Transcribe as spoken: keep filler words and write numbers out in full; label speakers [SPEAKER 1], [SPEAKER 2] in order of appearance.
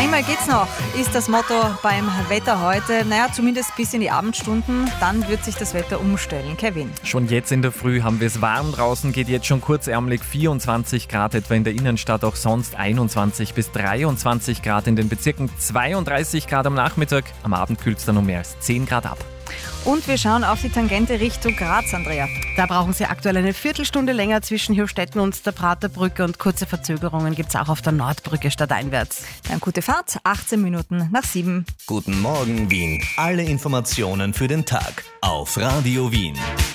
[SPEAKER 1] Einmal geht's noch, ist das Motto beim Wetter heute. Naja, zumindest bis in die Abendstunden, dann wird sich das Wetter umstellen. Kevin.
[SPEAKER 2] Schon jetzt in der Früh haben wir es warm draußen, geht jetzt schon kurzärmlich vierundzwanzig Grad etwa in der Innenstadt, auch sonst einundzwanzig bis dreiundzwanzig Grad in den Bezirken, zweiunddreißig Grad am Nachmittag, am Abend kühlt es dann um mehr als zehn Grad ab.
[SPEAKER 1] Und wir schauen auf die Tangente Richtung Graz, Andrea.
[SPEAKER 3] Da brauchen Sie aktuell eine Viertelstunde länger zwischen Hirstetten und der Praterbrücke und kurze Verzögerungen gibt es auch auf der Nordbrücke stadteinwärts.
[SPEAKER 1] Dann gute Fahrt, achtzehn Minuten nach sieben.
[SPEAKER 4] Guten Morgen Wien. Alle Informationen für den Tag auf Radio Wien.